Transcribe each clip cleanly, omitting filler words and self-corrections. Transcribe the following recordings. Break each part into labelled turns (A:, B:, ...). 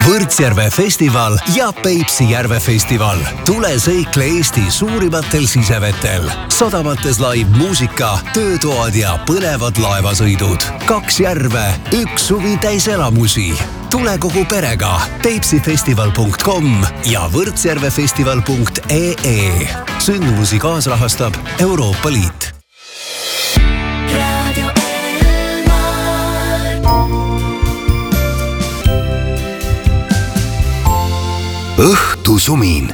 A: Võrtsjärve festival ja Peipsi järve festival. Tule sõikle Eesti suurimatel sisevetel. Sadamates live muusika, töötoad ja põnevad laevasõidud. 2 järve, 1 suvi täis elamusi. Tule kogu perega peipsifestival.com ja võrtsjärvefestival.ee. Sündmusi kaasrahastab Euroopa Liit. Õhtusumin.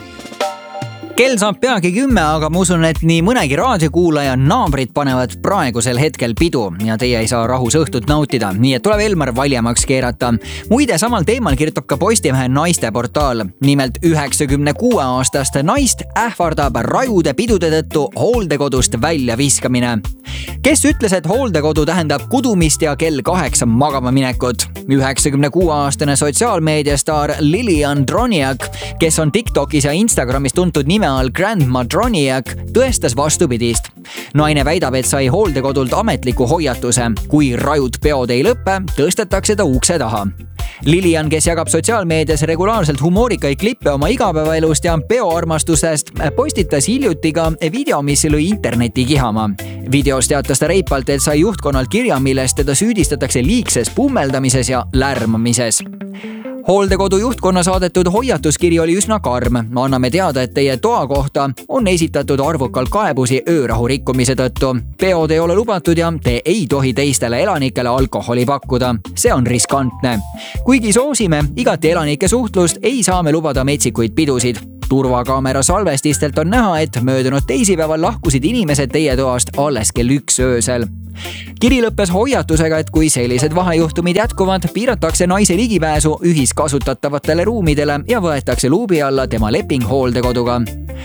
B: Kell saab peagi 10, aga ma usun, et nii mõnegi raadiokuulaja naabrid panevad praegusel hetkel pidu ja teie ei saa rahus õhtut nautida, nii et tuleb Elmar valjemaks keerata. Muide, samal teemal kirjutab ka Postimehe naisteportaal. Nimelt 96-aastast naist ähvardab rajude pidude tõttu hooldekodust välja viskamine. Kes ütles, et hooldekodu tähendab kudumist ja kell 8 magama minekut? 96-aastane sotsiaalmeediastaar Lilian Droniak, kes on TikTokis ja Instagramis tuntud nime all Grandma Droniak, tõestas vastupidist. Naine väidab, et sai hooldekodult ametliku hoiatuse. Kui rajud peod ei lõppe, tõstetakse ta ukse taha. Lilian, kes jagab sotsiaalmeedias regulaarselt humoorikaid klippe oma igapäevaelust ja peoarmastusest, postitas hiljuti ka video, mis lõi interneti kihama. Videos teatas ta reipalt, et sai juhtkonnalt kirja, milles teda süüdistatakse liigses pummeldamises ja lärmamises. Hooldekodu juhtkonna saadetud hoiatuskiri oli üsna karm. Anname teada, et teie toa kohta on esitatud arvukalt kaebusi öörahu rikkumise tõttu. Peod ei ole lubatud ja te ei tohi teistele elanikele alkoholi pakkuda. See on riskantne. Kuigi soosime igati elanike suhtlust, ei saa me lubada metsikuid pidusid. Turvakaamera salvestistelt on näha, et möödunud teisipäeval lahkusid inimesed teie toast alles kell 1 öösel. Kiri lõppes hoiatusega, et kui sellised vahejuhtumid jätkuvad, piiratakse naise ligipääsu ühiskasutatavatele ruumidele ja võetakse luubi alla tema leping hooldekoduga.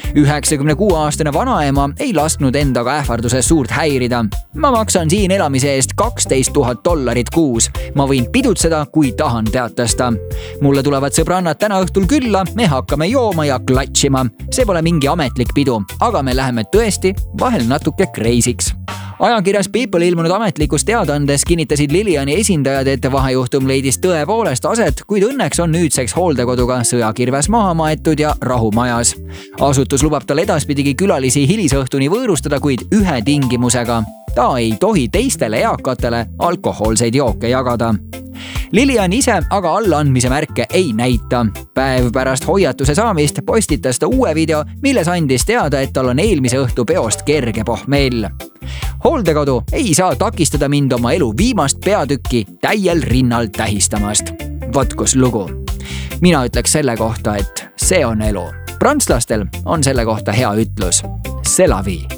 B: 96-aastane vanaema ei lasknud endaga ähvarduses suurt häirida. Ma maksan siin elamise eest $12,000 kuus. Ma võin pidutseda, kui tahan, teatas ta. Mulle tulevad sõbrannad täna õhtul külla, me hakkame jooma ja klatšima. See pole mingi ametlik pidu, aga me läheme tõesti vahel natuke kreisiks. Ajakirjas People ilmunud ametlikus teadandes kinnitasid Liliani esindajad, et vahejuhtum leidis tõepoolest aset, kuid õnneks on nüüdseks hooldekoduga sõjakirves maha maetud ja rahumajas. Asutus lubab tal edaspidigi külalisi hilisõhtuni võõrustada, kuid ühe tingimusega. Ta ei tohi teistele eakatele alkohoolseid jooke jagada. Lilian ise aga allaandmise märke ei näita. Päev pärast hoiatuse saamist postitas ta uue video, milles andis teada, et tal on eelmise õhtu peost kerge pohmell. Hooldekodu ei saa takistada mind oma elu viimast peatükki täiel rinnal tähistamast. Vot kus lugu. Mina ütleks selle kohta, et see on elu. Prantslastel on selle kohta hea ütlus. C'est la vie.